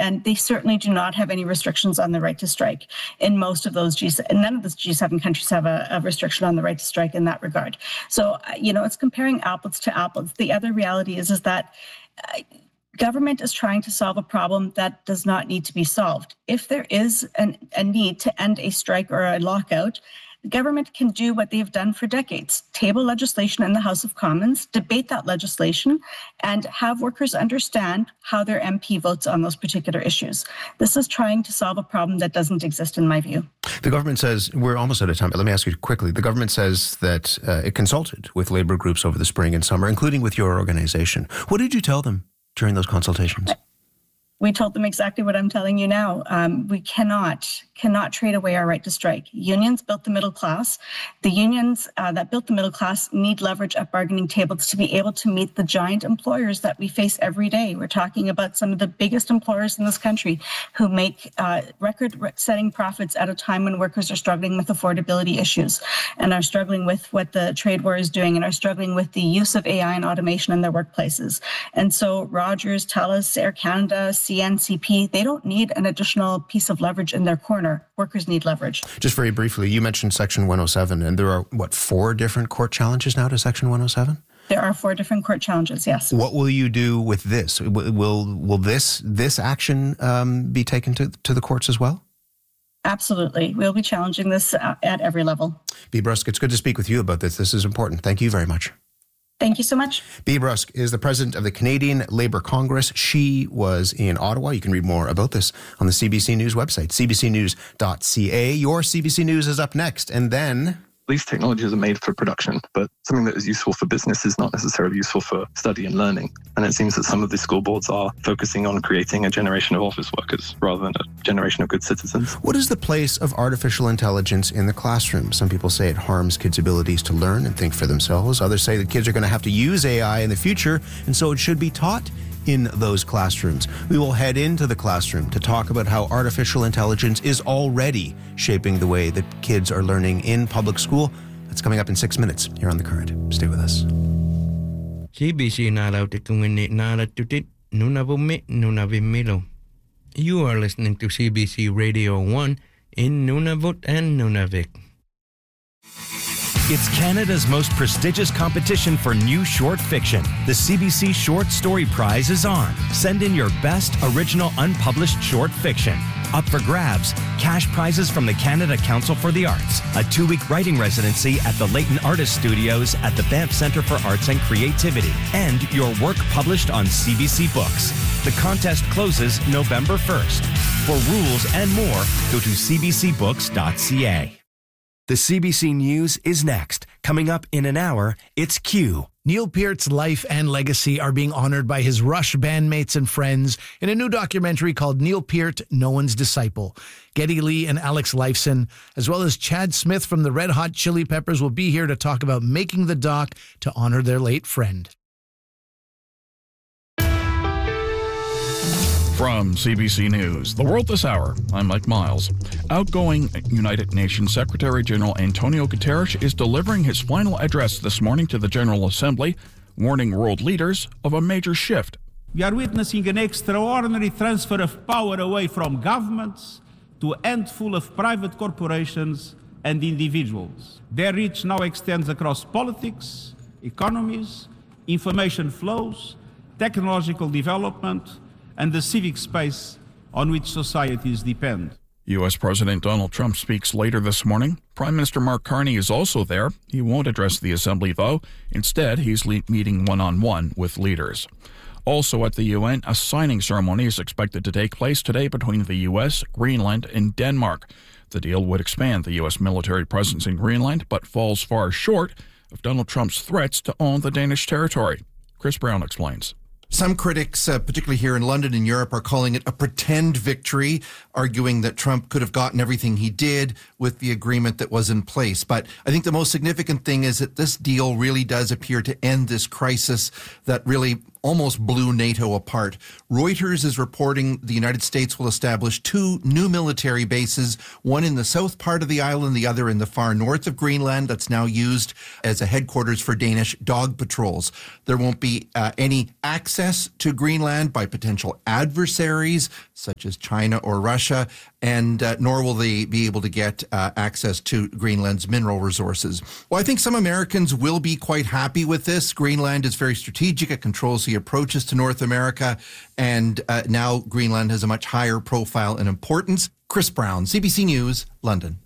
And they certainly do not have any restrictions on the right to strike in most of those none of the G7 countries have a restriction on the right to strike in that regard. So, it's comparing apples to apples. The other reality is that government is trying to solve a problem that does not need to be solved. If there is a need to end a strike or a lockout, the government can do what they've done for decades: table legislation in the House of Commons, debate that legislation, and have workers understand how their MP votes on those particular issues. This is trying to solve a problem that doesn't exist, in my view. The government says, we're almost out of time, but let me ask you quickly. The government says that it consulted with labour groups over the spring and summer, including with your organisation. What did you tell them during those consultations? We told them exactly what I'm telling you now. We cannot trade away our right to strike. Unions built the middle class. The unions that built the middle class need leverage at bargaining tables to be able to meet the giant employers that we face every day. We're talking about some of the biggest employers in this country who make record-setting profits at a time when workers are struggling with affordability issues and are struggling with what the trade war is doing and are struggling with the use of AI and automation in their workplaces. And so Rogers, TELUS, Air Canada, CNCP, they don't need an additional piece of leverage in their corner. Workers need leverage. Just very briefly, you mentioned Section 107, and there are, 4 different court challenges now to Section 107? There are 4 different court challenges, yes. What will you do with this? Will this action be taken to the courts as well? Absolutely. We'll be challenging this at every level. Bea Brusk, it's good to speak with you about this. This is important. Thank you very much. Thank you so much. Bea Brusk is the president of the Canadian Labour Congress. She was in Ottawa. You can read more about this on the CBC News website, cbcnews.ca. Your CBC News is up next. And then... These technologies are made for production, but something that is useful for business is not necessarily useful for study and learning. And it seems that some of the school boards are focusing on creating a generation of office workers rather than a generation of good citizens. What is the place of artificial intelligence in the classroom? Some people say it harms kids' abilities to learn and think for themselves. Others say that kids are going to have to use AI in the future, and so it should be taught in those classrooms. We will head into the classroom to talk about how artificial intelligence is already shaping the way that kids are learning in public school. That's coming up in 6 minutes here on The Current. Stay with us. You are listening to CBC Radio 1 in Nunavut and Nunavik. It's Canada's most prestigious competition for new short fiction. The CBC Short Story Prize is on. Send in your best original unpublished short fiction. Up for grabs, cash prizes from the Canada Council for the Arts, a 2-week writing residency at the Leighton Artist Studios at the Banff Centre for Arts and Creativity, and your work published on CBC Books. The contest closes November 1st. For rules and more, go to cbcbooks.ca. The CBC News is next. Coming up in an hour, it's Q. Neil Peart's life and legacy are being honored by his Rush bandmates and friends in a new documentary called Neil Peart, No One's Disciple. Geddy Lee and Alex Lifeson, as well as Chad Smith from the Red Hot Chili Peppers, will be here to talk about making the doc to honor their late friend. From CBC News, The World This Hour, I'm Mike Miles. Outgoing United Nations Secretary General Antonio Guterres is delivering his final address this morning to the General Assembly, warning world leaders of a major shift. We are witnessing an extraordinary transfer of power away from governments to a handful of private corporations and individuals. Their reach now extends across politics, economies, information flows, technological development, and the civic space on which societies depend. U.S. President Donald Trump speaks later this morning. Prime Minister Mark Carney is also there. He won't address the Assembly, though. Instead, he's meeting one-on-one with leaders. Also at the UN, a signing ceremony is expected to take place today between the U.S., Greenland, and Denmark. The deal would expand the U.S. military presence in Greenland, but falls far short of Donald Trump's threats to own the Danish territory. Chris Brown explains. Some critics, particularly here in London and Europe, are calling it a pretend victory, arguing that Trump could have gotten everything he did with the agreement that was in place. But I think the most significant thing is that this deal really does appear to end this crisis that really almost blew NATO apart. Reuters is reporting the United States will establish 2 new military bases, one in the south part of the island, the other in the far north of Greenland, that's now used as a headquarters for Danish dog patrols. There won't be any access to Greenland by potential adversaries such as China or Russia, and nor will they be able to get access to Greenland's mineral resources. Well, I think some Americans will be quite happy with this. Greenland is very strategic. It controls the approaches to North America, and now Greenland has a much higher profile and importance. Chris Brown, CBC News, London.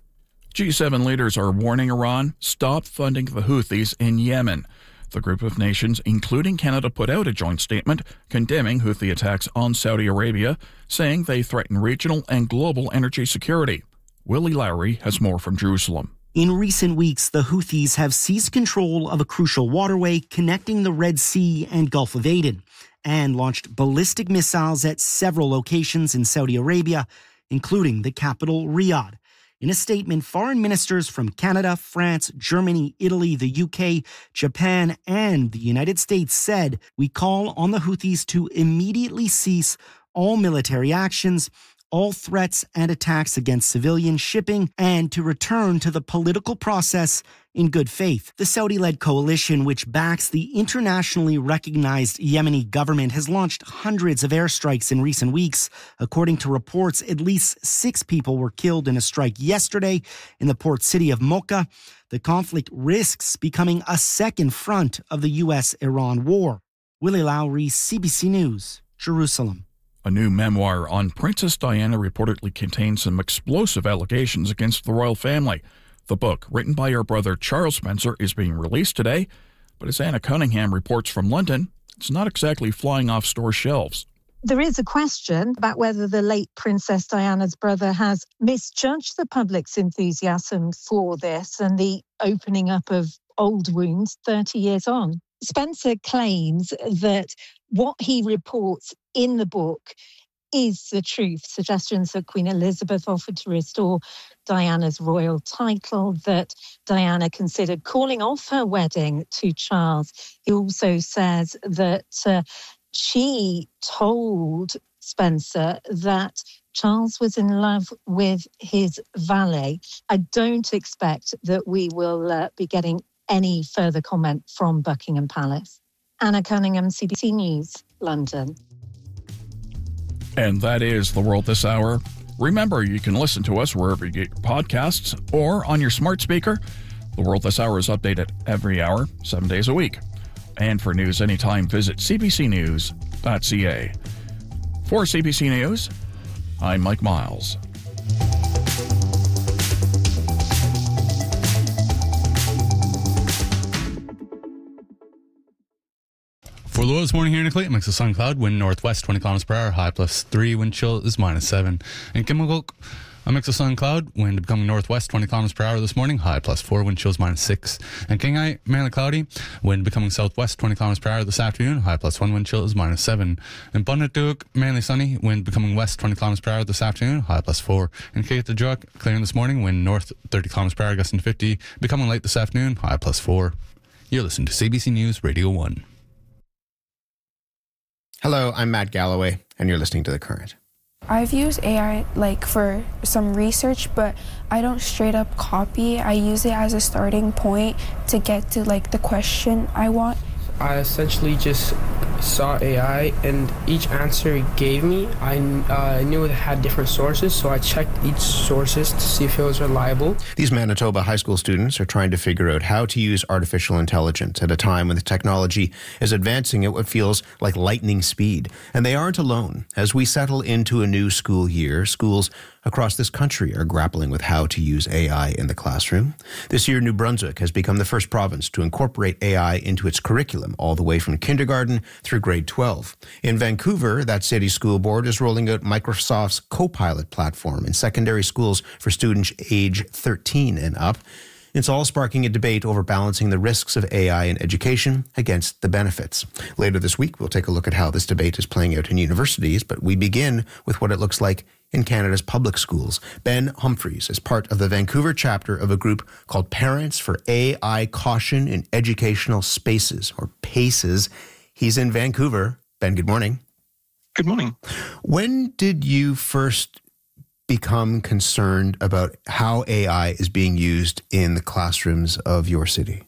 G7 leaders are warning Iran, stop funding the Houthis in Yemen. The group of nations, including Canada, put out a joint statement condemning Houthi attacks on Saudi Arabia, saying they threaten regional and global energy security. Willie Lowry has more from Jerusalem. In recent weeks, the Houthis have seized control of a crucial waterway connecting the Red Sea and Gulf of Aden and launched ballistic missiles at several locations in Saudi Arabia, including the capital, Riyadh. In a statement, foreign ministers from Canada, France, Germany, Italy, the UK, Japan, and the United States said, "We call on the Houthis to immediately cease all military actions, all threats and attacks against civilian shipping, and to return to the political process in good faith." The Saudi-led coalition, which backs the internationally recognized Yemeni government, has launched hundreds of airstrikes in recent weeks. According to reports, at least 6 people were killed in a strike yesterday in the port city of Mocha. The conflict risks becoming a second front of the U.S.-Iran war. Willie Lowry, CBC News, Jerusalem. A new memoir on Princess Diana reportedly contains some explosive allegations against the royal family. The book, written by her brother Charles Spencer, is being released today, but as Anna Cunningham reports from London, it's not exactly flying off store shelves. There is a question about whether the late Princess Diana's brother has misjudged the public's enthusiasm for this and the opening up of old wounds 30 years on. Spencer claims that what he reports in the book is the truth. Suggestions that Queen Elizabeth offered to restore Diana's royal title, that Diana considered calling off her wedding to Charles. He also says that she told Spencer that Charles was in love with his valet. I don't expect that we will be getting any further comment from Buckingham Palace. Anna Cunningham, CBC News, London. And that is The World This Hour. Remember, you can listen to us wherever you get your podcasts or on your smart speaker. The World This Hour is updated every hour, 7 days a week. And for news anytime, visit cbcnews.ca. For CBC News, I'm Mike Miles. For the low this morning here in Clayton, mix of sun cloud, wind northwest 20 kilometers per hour, high +3, wind chill is -7. In Kimmelgulk, a mix of sun cloud, wind becoming northwest 20 kilometers per hour this morning, high +4, wind chill is -6. In Kinghai, mainly cloudy, wind becoming southwest 20 kilometers per hour this afternoon, high +1, wind chill is -7. In Bundatuk, mainly sunny, wind becoming west 20 kilometers per hour this afternoon, high +4. In Kaitajuk, clearing this morning, wind north 30 kilometers per hour, gusting 50, becoming light this afternoon, high +4. You're listening to CBC News Radio 1. Hello, I'm Matt Galloway, and you're listening to The Current. I've used AI for some research, but I don't straight up copy. I use it as a starting point to get to the question I want. I essentially just saw AI, and each answer it gave me, I knew it had different sources, so I checked each sources to see if it was reliable. These Manitoba high school students are trying to figure out how to use artificial intelligence at a time when the technology is advancing at what feels like lightning speed. And they aren't alone. As we settle into a new school year, schools across this country are grappling with how to use AI in the classroom. This year, New Brunswick has become the first province to incorporate AI into its curriculum, all the way from kindergarten through grade 12. In Vancouver, that city's school board is rolling out Microsoft's Copilot platform in secondary schools for students age 13 and up. It's all sparking a debate over balancing the risks of AI in education against the benefits. Later this week, we'll take a look at how this debate is playing out in universities, but we begin with what it looks like in Canada's public schools. Ben Humphreys is part of the Vancouver chapter of a group called Parents for AI Caution in Educational Spaces, or PACES. He's in Vancouver. Ben, good morning. Good morning. When did you first become concerned about how AI is being used in the classrooms of your city?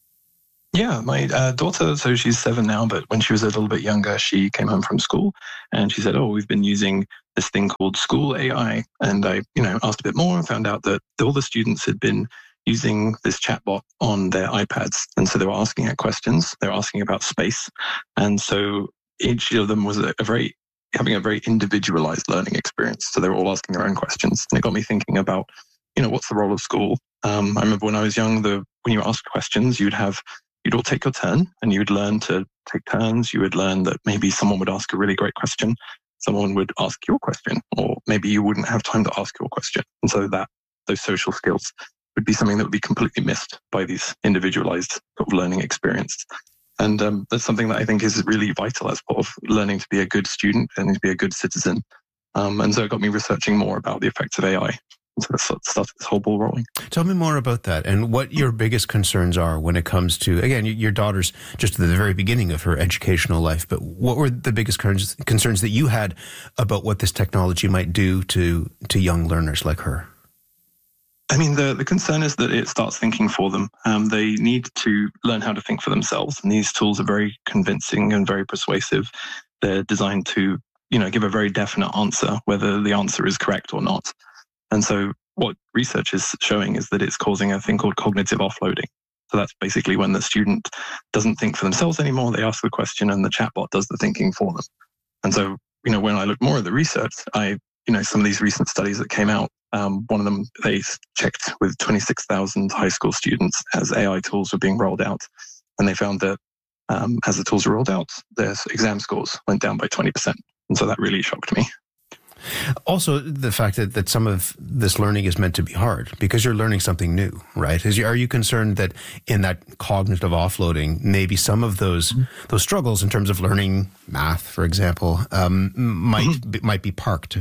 Yeah, my daughter, so she's 7 now, but when she was a little bit younger, she came home from school and she said, we've been using this thing called school AI. And I, asked a bit more and found out that all the students had been using this chatbot on their iPads. And so they were asking it questions, they were asking about space. And so each of them was having a very individualized learning experience. So they were all asking their own questions. And it got me thinking about, what's the role of school? I remember when I was young, when you asked questions, you'd all take your turn and you would learn to take turns. You would learn that maybe someone would ask a really great question. Someone would ask your question, or maybe you wouldn't have time to ask your question. And so those social skills would be something that would be completely missed by these individualized sort of learning experience. And that's something that I think is really vital as part of learning to be a good student and to be a good citizen. And so it got me researching more about the effects of AI. So that started this whole ball rolling. Tell me more about that and what your biggest concerns are when it comes to, again, your daughter's just at the very beginning of her educational life, but what were the biggest concerns that you had about what this technology might do to young learners like her? I mean, the concern is that it starts thinking for them. They need to learn how to think for themselves. And these tools are very convincing and very persuasive. They're designed to, give a very definite answer, whether the answer is correct or not. And so what research is showing is that it's causing a thing called cognitive offloading. So that's basically when the student doesn't think for themselves anymore. They ask the question and the chatbot does the thinking for them. And so, when I look more at the research, some of these recent studies that came out, one of them, they checked with 26,000 high school students as AI tools were being rolled out. And they found that as the tools were rolled out, their exam scores went down by 20%. And so that really shocked me. Also, the fact that some of this learning is meant to be hard because you're learning something new, right? Are you concerned that in that cognitive offloading, maybe some of those struggles in terms of learning math, for example, might be parked?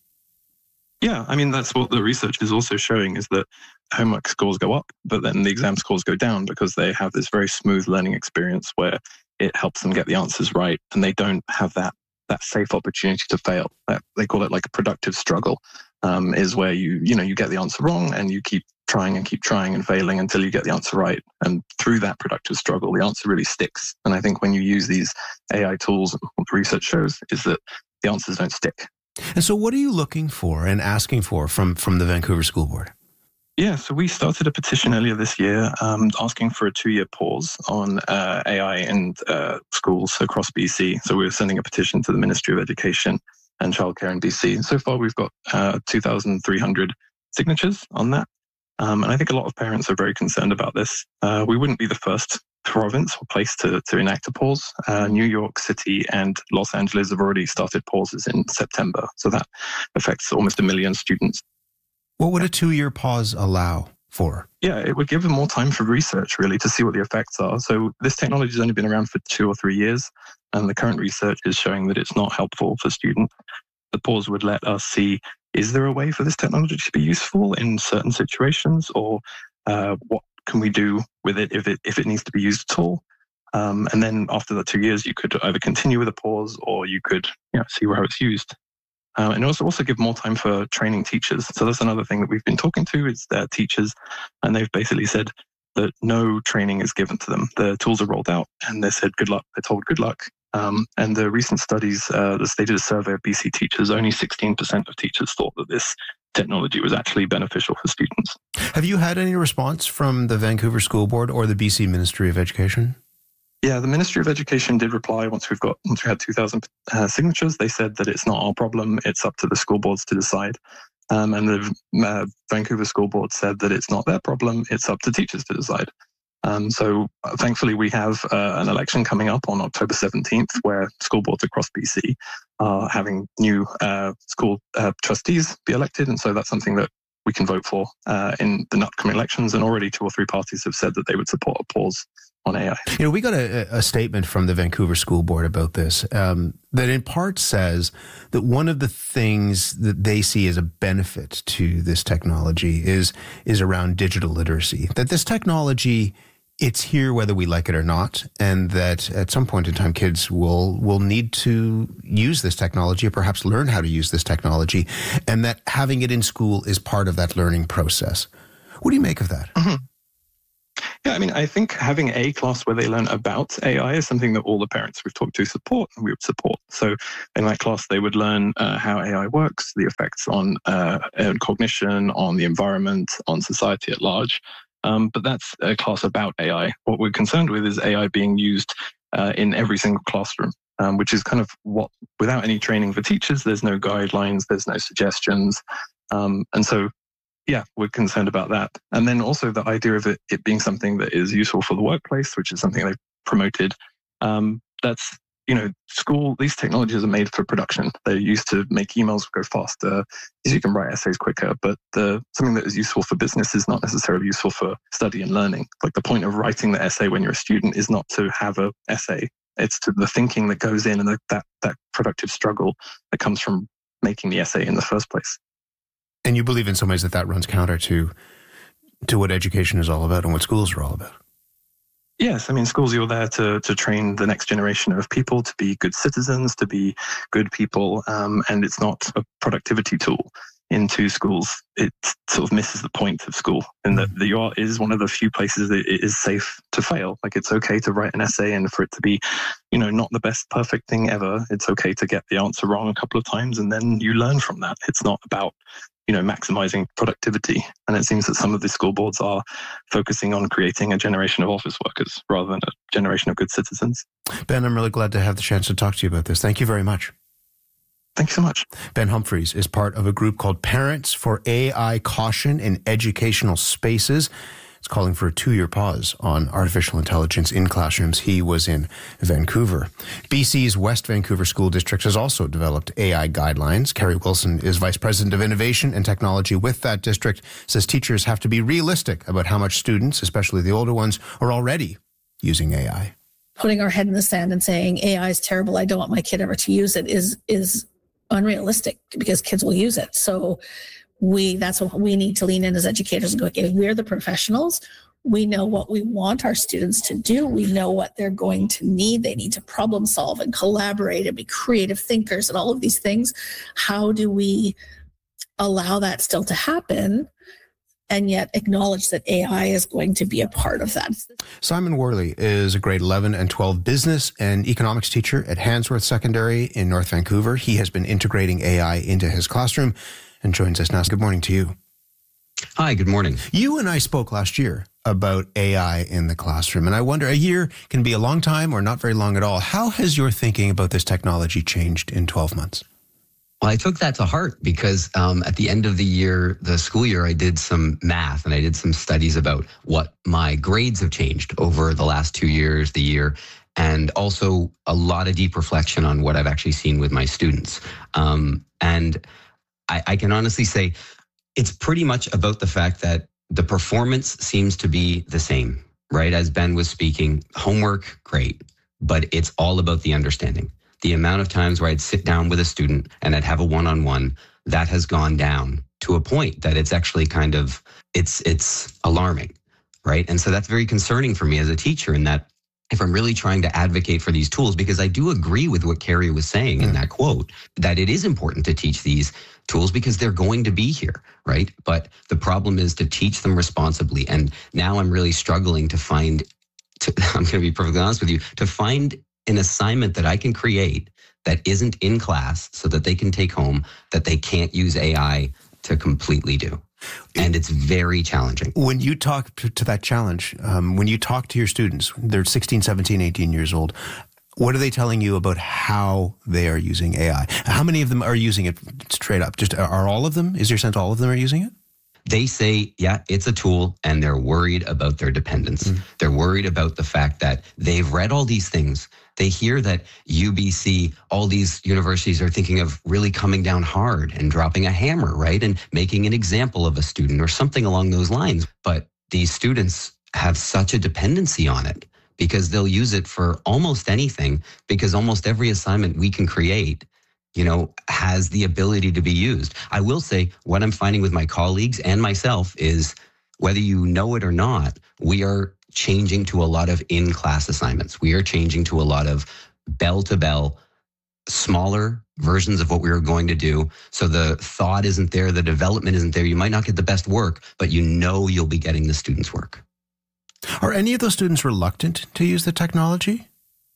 Yeah, I mean, that's what the research is also showing is that homework scores go up, but then the exam scores go down because they have this very smooth learning experience where it helps them get the answers right and they don't have that safe opportunity to fail. They call it like a productive struggle, is where you get the answer wrong and you keep trying and failing until you get the answer right. And through that productive struggle, the answer really sticks. And I think when you use these AI tools, what the research shows is that the answers don't stick. And so what are you looking for and asking for from the Vancouver School Board? Yeah, so we started a petition earlier this year asking for a 2-year pause on AI in schools across BC. So we're sending a petition to the Ministry of Education and Childcare in BC. So far, we've got 2,300 signatures on that. And I think a lot of parents are very concerned about this. We wouldn't be the first province or place to enact a pause. New York City and Los Angeles have already started pauses in September. So that affects almost 1 million students. What would a 2-year pause allow for? Yeah, it would give them more time for research, really, to see what the effects are. So this technology has only been around for 2 or 3 years, and the current research is showing that it's not helpful for students. The pause would let us see, is there a way for this technology to be useful in certain situations, or what can we do with it if it needs to be used at all? And then after the 2 years, you could either continue with a pause or you could see where it's used. And also give more time for training teachers. So that's another thing that we've been talking to is their teachers, and they've basically said that no training is given to them. The tools are rolled out and they said good luck. They're told good luck. And the recent studies, they did a survey of BC teachers, only 16% of teachers thought that this technology was actually beneficial for students. Have you had any response from the Vancouver School Board or the BC Ministry of Education? Yeah, the Ministry of Education did reply once we had 2,000 signatures. They said that it's not our problem. It's up to the school boards to decide. And the Vancouver School Board said that it's not their problem. It's up to teachers to decide. So thankfully, we have an election coming up on October 17th where school boards across BC are having new school trustees be elected. And so that's something that we can vote for in the upcoming elections. And already 2 or 3 parties have said that they would support a pause on AI. We got a statement from the Vancouver School Board about this that in part says that one of the things that they see as a benefit to this technology is around digital literacy, that this technology it's here whether we like it or not, and that at some point in time, kids will need to use this technology or perhaps learn how to use this technology, and that having it in school is part of that learning process. What do you make of that? Mm-hmm. Yeah, I mean, I think having a class where they learn about AI is something that all the parents we've talked to support, and we would support. So in that class, they would learn how AI works, the effects on cognition, on the environment, on society at large. But that's a class about AI. What we're concerned with is AI being used in every single classroom, which is kind of what, without any training for teachers, there's no guidelines, there's no suggestions. And so, yeah, we're concerned about that. And then also the idea of it being something that is useful for the workplace, which is something they've promoted. That's, these technologies are made for production. They're used to make emails go faster, as you can write essays quicker, but something that is useful for business is not necessarily useful for study and learning. Like the point of writing the essay when you're a student is not to have an essay. It's to the thinking that goes in and that productive struggle that comes from making the essay in the first place. And you believe in some ways that runs counter to what education is all about and what schools are all about. Yes, I mean, schools, you're there to train the next generation of people to be good citizens, to be good people, and it's not a productivity tool into schools. It sort of misses the point of school, and that the UR is one of the few places that it is safe to fail. Like, it's okay to write an essay and for it to be, not the best perfect thing ever. It's okay to get the answer wrong a couple of times, and then you learn from that. It's not about maximizing productivity. And it seems that some of the school boards are focusing on creating a generation of office workers rather than a generation of good citizens. Ben, I'm really glad to have the chance to talk to you about this. Thank you very much. Thanks so much. Ben Humphreys is part of a group called Parents for AI Caution in Educational Spaces. It's calling for a 2-year pause on artificial intelligence in classrooms. He was in Vancouver. BC's West Vancouver School District has also developed AI guidelines. Carrie Wilson is Vice President of Innovation and Technology with that district, says teachers have to be realistic about how much students, especially the older ones, are already using AI. Putting our head in the sand and saying AI is terrible, I don't want my kid ever to use it is unrealistic because kids will use it. So that's what we need to lean in as educators and go, okay, we're the professionals. We know what we want our students to do. We know what they're going to need. They need to problem solve and collaborate and be creative thinkers and all of these things. How do we allow that still to happen and yet acknowledge that AI is going to be a part of that? Simon Worley is a grade 11 and 12 business and economics teacher at Handsworth Secondary in North Vancouver. He has been integrating AI into his classroom and joins us now. Good morning to you. Hi, good morning. You and I spoke last year about AI in the classroom, and I wonder, a year can be a long time or not very long at all. How has your thinking about this technology changed in 12 months? Well, I took that to heart because at the end of the school year, I did some math and I did some studies about what my grades have changed over the last 2 years, the year, and also a lot of deep reflection on what I've actually seen with my students. And I can honestly say it's pretty much about the fact that the performance seems to be the same, right? As Ben was speaking, homework, great, but it's all about the understanding. The amount of times where I'd sit down with a student and I'd have a one-on-one, that has gone down to a point that it's actually kind of, it's alarming, right? And so that's very concerning for me as a teacher, in that if I'm really trying to advocate for these tools, because I do agree with what Carrie was saying in that quote, that it is important to teach these tools because they're going to be here, right? But the problem is to teach them responsibly. And now I'm really struggling I'm going to be perfectly honest with you, to find an assignment that I can create that isn't in class so that they can take home, that they can't use AI to completely do. And it's very challenging. When you talk to that challenge, when you talk to your students, they're 16, 17, 18 years old, what are they telling you about how they are using AI? How many of them are using it straight up? Just are all of them? Is your sense all of them are using it? They say, yeah, it's a tool, and they're worried about their dependence. They're worried about the fact that they've read all these things. They hear that UBC, all these universities are thinking of really coming down hard and dropping a hammer, right? And making an example of a student or something along those lines. But these students have such a dependency on it because they'll use it for almost anything, because almost every assignment we can create, has the ability to be used. I will say what I'm finding with my colleagues and myself is, whether you know it or not, we are changing to a lot of in-class assignments. We are changing to a lot of bell-to-bell, smaller versions of what we were going to do. So the thought isn't there, the development isn't there. You might not get the best work, but you know you'll be getting the students' work. Are any of those students reluctant to use the technology?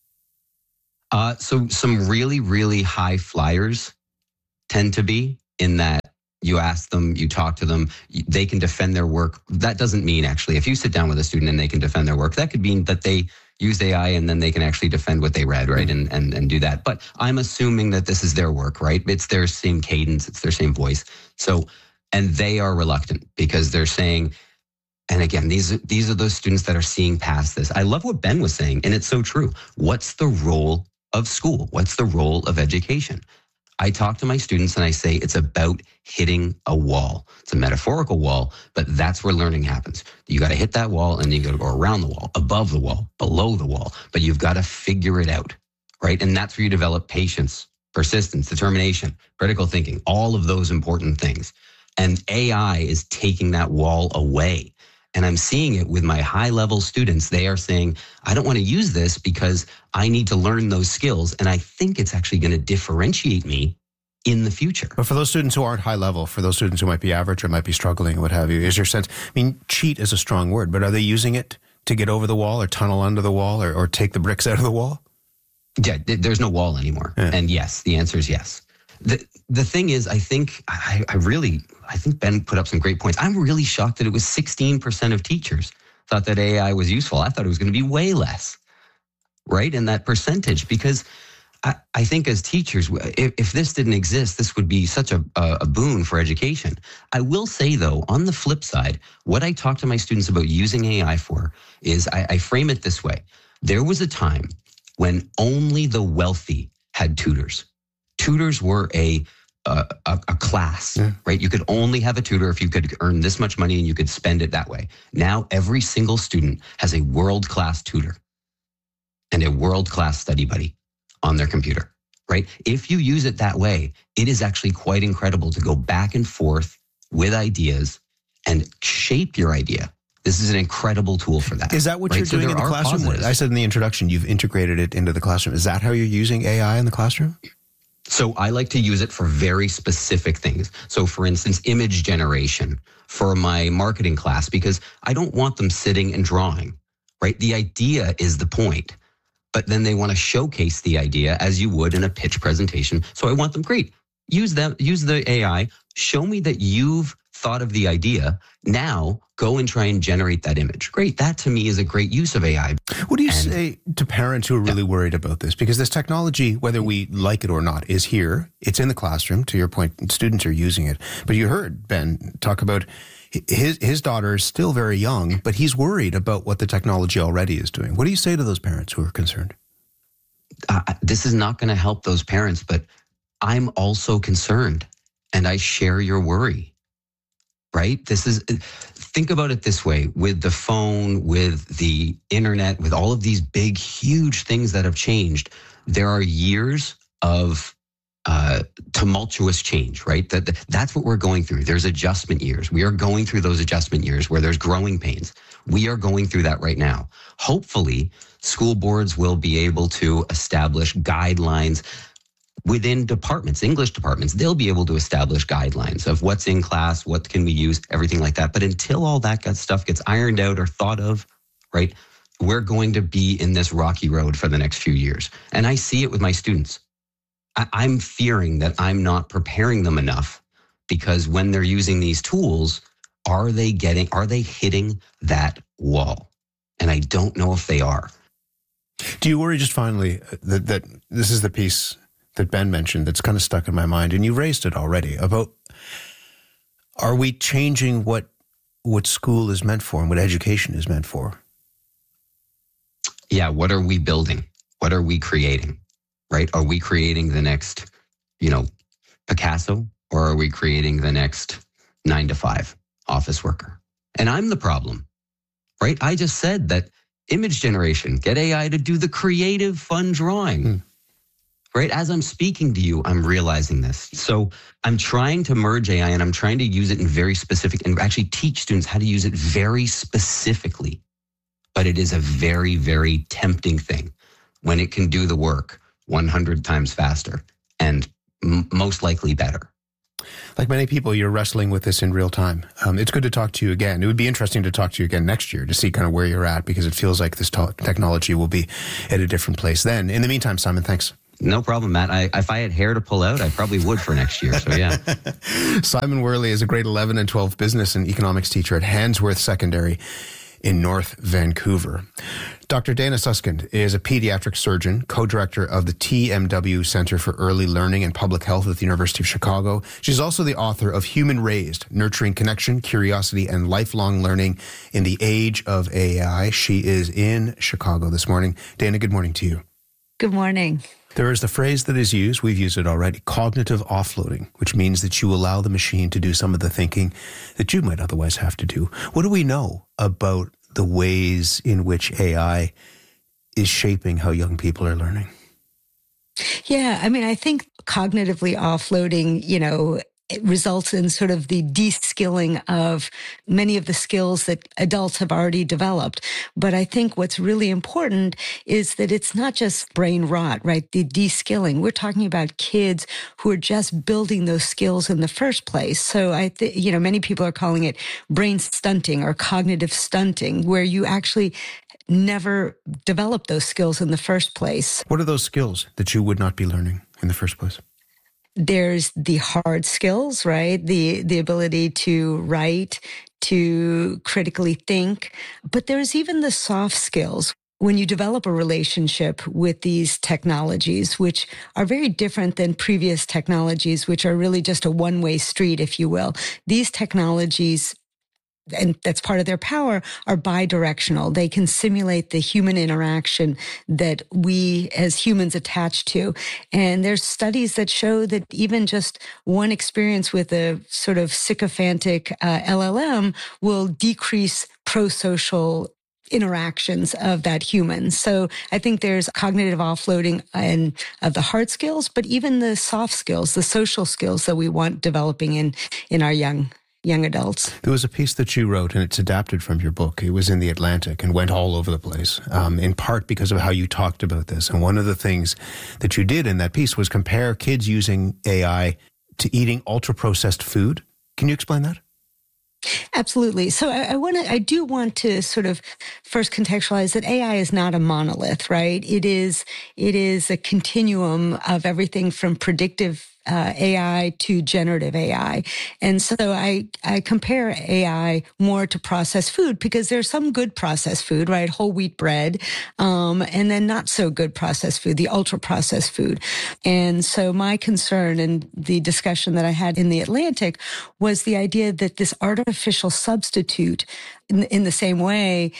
So some really, really high flyers tend to be, in that you ask them, you talk to them, they can defend their work. That doesn't mean, actually, if you sit down with a student and they can defend their work, that could mean that they use AI and then they can actually defend what they read, right? And do that. But I'm assuming that this is their work, right? It's their same cadence, it's their same voice. So, and they are reluctant because they're saying, and again, these are those students that are seeing past this. I love what Ben was saying, and it's so true. What's the role of school? What's the role of education? I talk to my students and I say it's about hitting a wall. It's a metaphorical wall, but that's where learning happens. You got to hit that wall and you got to go around the wall, above the wall, below the wall, but you've got to figure it out, right? And that's where you develop patience, persistence, determination, critical thinking, all of those important things. And AI is taking that wall away. And I'm seeing it with my high-level students. They are saying, I don't want to use this because I need to learn those skills. And I think it's actually going to differentiate me in the future. But for those students who aren't high level, for those students who might be average or might be struggling, what have you, is your sense, I mean, cheat is a strong word, but are they using it to get over the wall or tunnel under the wall or take the bricks out of the wall? Yeah, there's no wall anymore. Yeah. And yes, the answer is yes. The thing is, I think Ben put up some great points. I'm really shocked that it was 16% of teachers thought that AI was useful. I thought it was going to be way less, right? In that percentage, because I think as teachers, if this didn't exist, this would be such a boon for education. I will say, though, on the flip side, what I talk to my students about using AI for is I frame it this way. There was a time when only the wealthy had tutors. Tutors were a class, right? You could only have a tutor if you could earn this much money and you could spend it that way. Now, every single student has a world-class tutor and a world-class study buddy on their computer, right? If you use it that way, it is actually quite incredible to go back and forth with ideas and shape your idea. This is an incredible tool for that. Is that what you're doing in the classroom? Positives. I said in the introduction, you've integrated it into the classroom. Is that how you're using AI in the classroom? So I like to use it for very specific things. So for instance, image generation for my marketing class, because I don't want them sitting and drawing, right? The idea is the point, but then they want to showcase the idea as you would in a pitch presentation. So I want them, great, use the AI, show me that you've thought of the idea. Now go and try and generate that image. Great. That to me is a great use of AI. What do you say to parents who are really worried about this? Because this technology, whether we like it or not, is here. It's in the classroom. To your point, students are using it. But you heard Ben talk about his daughter is still very young, but he's worried about what the technology already is doing. What do you say to those parents who are concerned? This is not going to help those parents, but I'm also concerned and I share your worry. Right? Think about it this way, with the phone, with the internet, with all of these big, huge things that have changed, there are years of tumultuous change, right? That's what we're going through. There's adjustment years. We are going through those adjustment years where there's growing pains. We are going through that right now. Hopefully, school boards will be able to establish guidelines within departments, English departments. They'll be able to establish guidelines of what's in class, what can we use, everything like that. But until all that stuff gets ironed out or thought of, right, we're going to be in this rocky road for the next few years. And I see it with my students. I'm fearing that I'm not preparing them enough, because when they're using these tools, are they hitting that wall? And I don't know if they are. Do you worry, just finally, that this is the piece that Ben mentioned that's kind of stuck in my mind, and you raised it already, about are we changing what school is meant for and what education is meant for? Yeah, what are we building? What are we creating? Right? Are we creating the next, Picasso, or are we creating the next 9-to-5 office worker? And I'm the problem, right? I just said that image generation, get AI to do the creative, fun drawing. Right? As I'm speaking to you, I'm realizing this. So I'm trying to merge AI and I'm trying to use it in very specific and actually teach students how to use it very specifically but it is a very, very tempting thing when it can do the work 100 times faster and most likely better. Like many people, you're wrestling with this in real time. It's good to talk to you again. It would be interesting to talk to you again next year to see kind of where you're at, because it feels like this technology will be at a different place then. In the meantime, Simon, thanks. No problem, Matt. If I had hair to pull out, I probably would for next year. So, yeah. Simon Worley is a grade 11 and 12 business and economics teacher at Handsworth Secondary in North Vancouver. Dr. Dana Suskind is a pediatric surgeon, co-director of the TMW Center for Early Learning and Public Health at the University of Chicago. She's also the author of Human Raised, Nurturing Connection, Curiosity, and Lifelong Learning in the Age of AI. She is in Chicago this morning. Dana, good morning to you. Good morning. There is the phrase that is used, we've used it already, cognitive offloading, which means that you allow the machine to do some of the thinking that you might otherwise have to do. What do we know about the ways in which AI is shaping how young people are learning? Yeah, I mean, I think cognitively offloading, it results in sort of the de-skilling of many of the skills that adults have already developed. But I think what's really important is that it's not just brain rot, right? The de-skilling. We're talking about kids who are just building those skills in the first place. So many people are calling it brain stunting or cognitive stunting, where you actually never develop those skills in the first place. What are those skills that you would not be learning in the first place? There's the hard skills, right? The ability to write, to critically think. But there's even the soft skills. When you develop a relationship with these technologies, which are very different than previous technologies, which are really just a one-way street, if you will, these technologies, and that's part of their power, are bidirectional. They can simulate the human interaction that we as humans attach to. And there's studies that show that even just one experience with a sort of sycophantic LLM will decrease pro-social interactions of that human. So I think there's cognitive offloading of the hard skills, but even the soft skills, the social skills that we want developing in our young adults. There was a piece that you wrote, and it's adapted from your book. It was in The Atlantic and went all over the place, in part because of how you talked about this. And one of the things that you did in that piece was compare kids using AI to eating ultra-processed food. Can you explain that? Absolutely. So I do want to sort of first contextualize that AI is not a monolith, right? It is a continuum of everything from predictive AI to generative AI. And so I compare AI more to processed food, because there's some good processed food, right? Whole wheat bread, and then not so good processed food, the ultra processed food. And so my concern and the discussion that I had in The Atlantic was the idea that this artificial substitute, in the same way,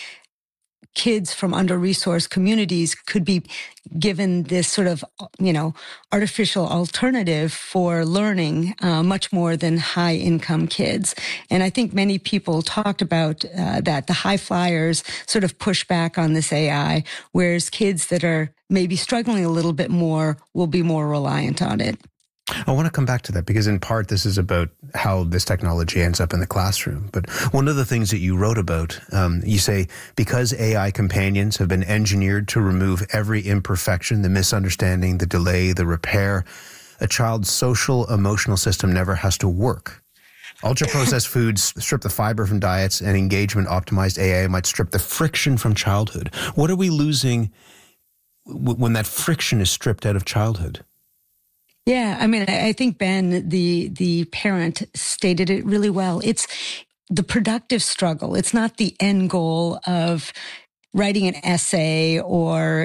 kids from under-resourced communities could be given this sort of, artificial alternative for learning much more than high-income kids. And I think many people talked about that. The high flyers sort of push back on this AI, whereas kids that are maybe struggling a little bit more will be more reliant on it. I want to come back to that, because in part this is about how this technology ends up in the classroom. But one of the things that you wrote about, you say, because AI companions have been engineered to remove every imperfection, the misunderstanding, the delay, the repair, a child's social emotional system never has to work. Ultra-processed foods strip the fiber from diets, and engagement-optimized AI might strip the friction from childhood. What are we losing when that friction is stripped out of childhood? Yeah, I mean, I think Ben, the parent, stated it really well. It's the productive struggle. It's not the end goal of writing an essay or,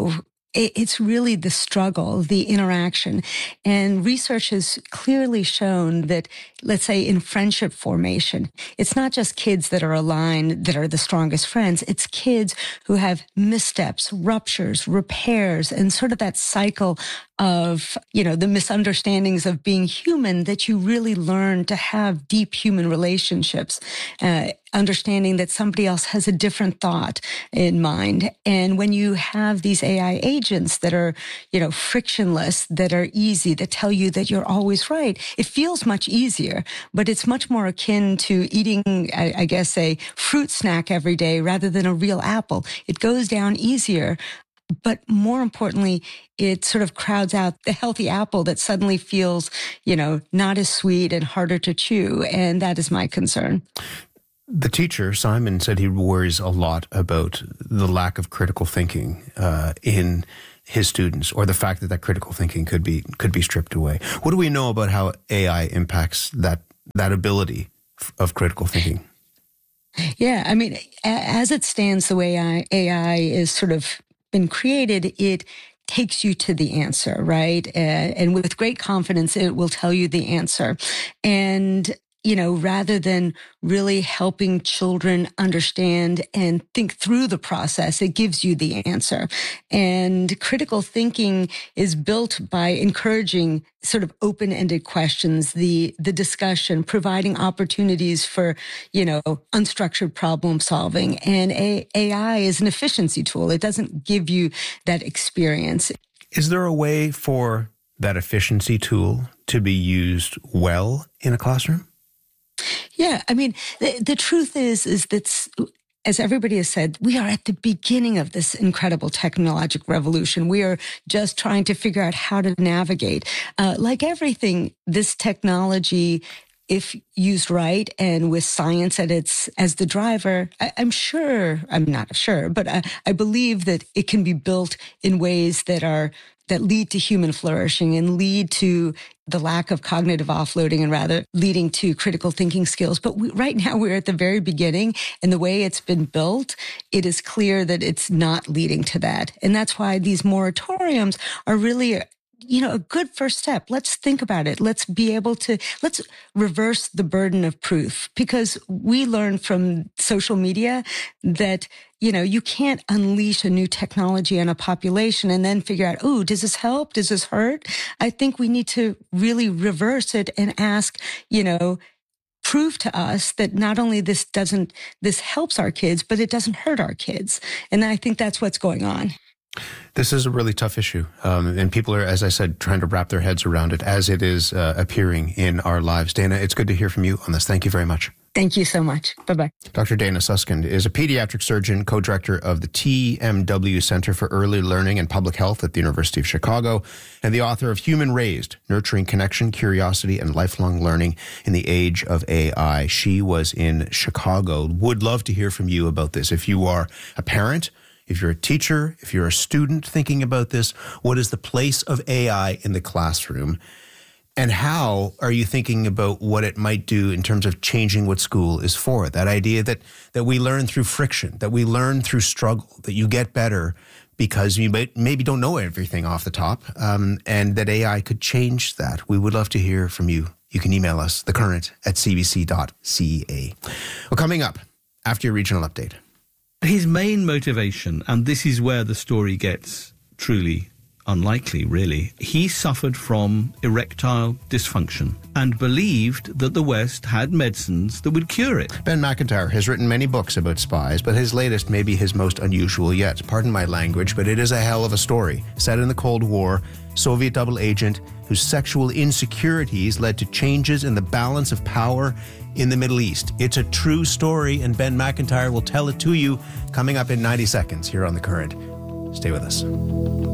it's really the struggle, the interaction. And research has clearly shown that, let's say in friendship formation, it's not just kids that are aligned that are the strongest friends. It's kids who have missteps, ruptures, repairs, and sort of that cycle of, the misunderstandings of being human, that you really learn to have deep human relationships, understanding that somebody else has a different thought in mind. And when you have these AI agents that are, frictionless, that are easy, that tell you that you're always right, it feels much easier, but it's much more akin to eating, I guess, a fruit snack every day rather than a real apple. It goes down easier. But more importantly, it sort of crowds out the healthy apple that suddenly feels, not as sweet and harder to chew. And that is my concern. The teacher, Simon, said he worries a lot about the lack of critical thinking in his students, or the fact that critical thinking could be stripped away. What do we know about how AI impacts that ability of critical thinking? Yeah, I mean, as it stands, the way AI is sort of been created, it takes you to the answer, right? And with great confidence, it will tell you the answer. And rather than really helping children understand and think through the process, it gives you the answer. And critical thinking is built by encouraging sort of open-ended questions, the discussion, providing opportunities for, unstructured problem solving. And AI is an efficiency tool. It doesn't give you that experience. Is there a way for that efficiency tool to be used well in a classroom? Yeah, I mean, the truth is that, as everybody has said, we are at the beginning of this incredible technological revolution. We are just trying to figure out how to navigate. Like everything, this technology, if used right and with science as the driver, I'm not sure, but I believe that it can be built in ways that lead to human flourishing and lead to the lack of cognitive offloading and rather leading to critical thinking skills. But right now we're at the very beginning, and the way it's been built, it is clear that it's not leading to that. And that's why these moratoriums are really a good first step. Let's think about it. Let's reverse the burden of proof, because we learn from social media that, you can't unleash a new technology on a population and then figure out, oh, does this help? Does this hurt? I think we need to really reverse it and ask, prove to us that not only this helps our kids, but it doesn't hurt our kids. And I think that's what's going on. This is a really tough issue, and people are, as I said, trying to wrap their heads around it as it is appearing in our lives. Dana, it's good to hear from you on this. Thank you very much. Thank you so much. Bye-bye. Dr. Dana Suskind is a pediatric surgeon, co-director of the TMW Center for Early Learning and Public Health at the University of Chicago, and the author of Human Raised, Nurturing Connection, Curiosity, and Lifelong Learning in the Age of AI. She was in Chicago. Would love to hear from you about this. If you are a parent, if you're a teacher, if you're a student thinking about this, what is the place of AI in the classroom? And how are you thinking about what it might do in terms of changing what school is for? That idea that we learn through friction, that we learn through struggle, that you get better because you maybe don't know everything off the top, and that AI could change that. We would love to hear from you. You can email us, thecurrent@cbc.ca. Well, coming up after your regional update. His main motivation, and this is where the story gets truly unlikely, really, he suffered from erectile dysfunction and believed that the West had medicines that would cure it. Ben McIntyre has written many books about spies, but his latest may be his most unusual yet. Pardon my language, but it is a hell of a story. Set in the Cold War, Soviet double agent whose sexual insecurities led to changes in the balance of power in the Middle East. It's a true story, and Ben McIntyre will tell it to you coming up in 90 seconds here on The Current. Stay with us.